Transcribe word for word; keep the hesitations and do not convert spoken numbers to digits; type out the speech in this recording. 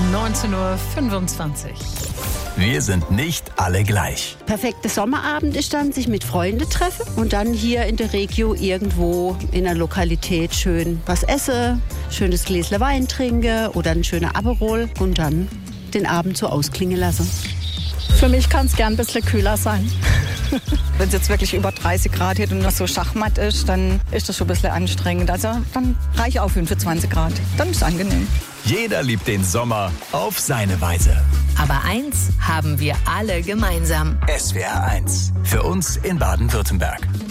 neunzehn Uhr fünfundzwanzig. Wir sind nicht alle gleich. Perfekter Sommerabend ist dann, sich mit Freunden treffen und dann hier in der Regio irgendwo in einer Lokalität schön was essen, schönes Gläsle Wein trinken oder ein schöner Aperol und dann den Abend so ausklingen lassen. Für mich kann es gern ein bisschen kühler sein. Wenn es jetzt wirklich über dreißig Grad hat und das so schachmatt ist, dann ist das schon ein bisschen anstrengend. Also dann reiche auch fünfundzwanzig Grad. Dann ist es angenehm. Jeder liebt den Sommer auf seine Weise. Aber eins haben wir alle gemeinsam. S W R eins. Für uns in Baden-Württemberg.